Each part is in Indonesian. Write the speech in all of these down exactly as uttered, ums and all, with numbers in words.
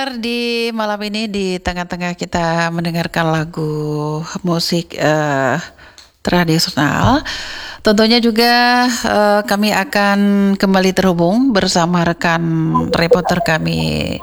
Di malam ini di tengah-tengah kita mendengarkan lagu musik eh, tradisional. Tentunya juga eh, kami akan kembali terhubung bersama rekan reporter kami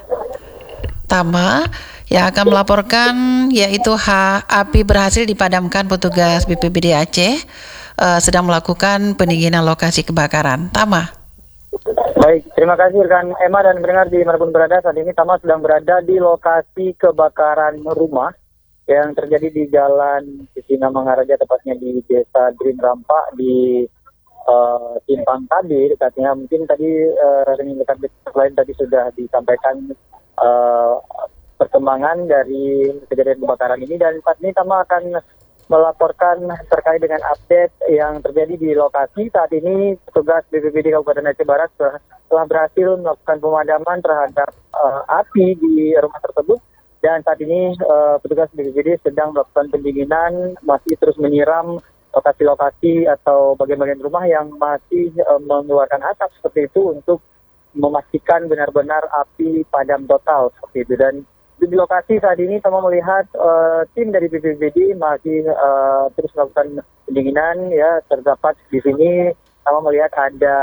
Tama yang akan melaporkan yaitu ha, api berhasil dipadamkan petugas B P B D Aceh eh, sedang melakukan pendinginan lokasi kebakaran. Tama. Baik, terima kasih rekan Emma dan pendengar di manapun berada. Saat ini Tama sedang berada di lokasi kebakaran rumah yang terjadi di Jalan Sisingamangaraja, tepatnya di Desa Drin Rampak di uh, Simpang Tadi. Dekatnya mungkin tadi uh, rekan lain tadi sudah disampaikan uh, perkembangan dari kejadian kebakaran ini, dan saat ini Tama akan melaporkan terkait dengan update yang terjadi di lokasi. Saat ini petugas B P B D Kabupaten Aceh Barat telah berhasil melakukan pemadaman terhadap uh, api di rumah tersebut, dan saat ini uh, petugas B P B D sedang melakukan pendinginan, masih terus menyiram lokasi-lokasi atau bagian-bagian rumah yang masih uh, mengeluarkan asap seperti itu untuk memastikan benar-benar api padam total seperti itu. Dan di lokasi saat ini Tama melihat uh, tim dari B P B D masih uh, terus melakukan pendinginan. Ya, terdapat di sini Tama melihat ada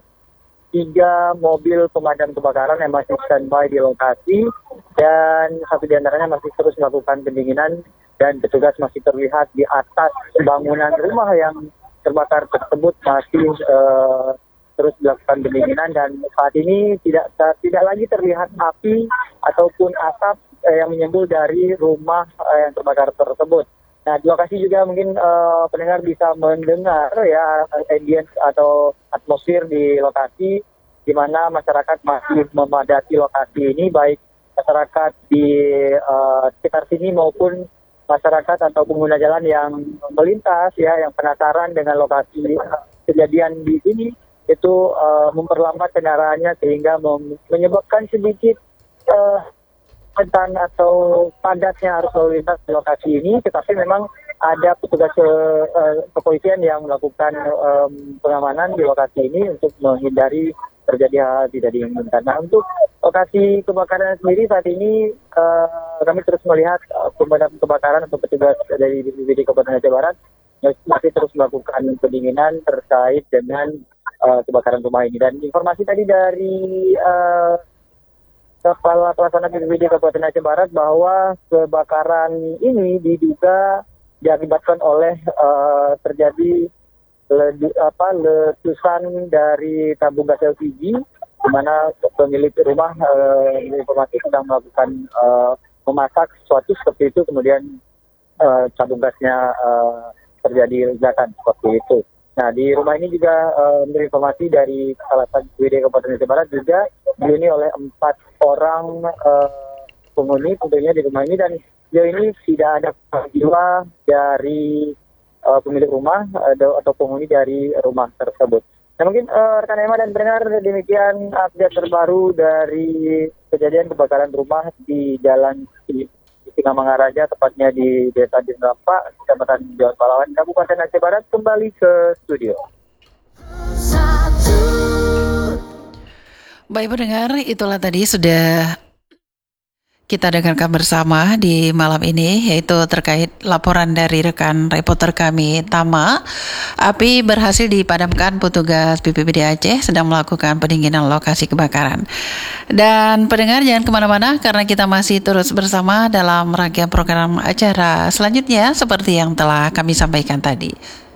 tiga mobil pemadam kebakaran yang masih standby di lokasi, dan satu di antaranya masih terus melakukan pendinginan, dan petugas masih terlihat di atas bangunan rumah yang terbakar tersebut masih uh, terus dilakukan pendinginan, dan saat ini tidak tidak lagi terlihat api ataupun asap eh, yang menyembul dari rumah eh, yang terbakar tersebut. Nah, di lokasi juga mungkin eh, pendengar bisa mendengar ya ambience atau atmosfer di lokasi, di mana masyarakat masih memadati lokasi ini, baik masyarakat di eh, sekitar sini maupun masyarakat atau pengguna jalan yang melintas ya, yang penasaran dengan lokasi kejadian di sini, itu uh, memperlambat kendaraannya sehingga mem- menyebabkan sedikit uh, rentan atau padatnya arus lalu lintas di lokasi ini. Tetapi memang ada petugas uh, kepolisian yang melakukan um, pengamanan di lokasi ini untuk menghindari terjadi hal tidak diinginkan. Nah, untuk lokasi kebakaran sendiri saat ini uh, kami terus melihat uh, pemadam kebakaran atau petugas dari B P B D Kabupaten Aceh Barat masih terus melakukan pendinginan terkait dengan Uh, kebakaran rumah ini. Dan informasi tadi dari uh, Kepala Pelaksana B P B D Kabupaten Aceh Barat bahwa kebakaran ini diduga diakibatkan oleh uh, terjadi ledu, apa, letusan dari tabung gas L P G, di mana pemilik rumah uh, informasi sedang melakukan uh, memasak sesuatu seperti itu, kemudian uh, tabung gasnya uh, terjadi ledakan seperti itu. Nah, di rumah ini juga uh, menurut informasi dari Kepala B P B D Kabupaten Aceh Barat juga dihuni oleh empat orang uh, penghuni tentunya di rumah ini, dan sejauh ini tidak ada jiwa dari uh, pemilik rumah uh, atau penghuni dari rumah tersebut. Nah, mungkin uh, rekan Emma dan pendengar, demikian update terbaru dari kejadian kebakaran rumah di Jalan Sisingamangaraja, tepatnya di Desa Drin Rampak, Kecamatan Jawa Palawan, Kabupaten Aceh Barat. Kembali ke studio. Baik pendengar, itulah tadi sudah kita dengarkan bersama di malam ini, yaitu terkait laporan dari rekan reporter kami Tama. Api berhasil dipadamkan petugas B P B D Aceh sedang melakukan pendinginan lokasi kebakaran. Dan pendengar jangan kemana-mana karena kita masih terus bersama dalam rangkaian program acara selanjutnya seperti yang telah kami sampaikan tadi.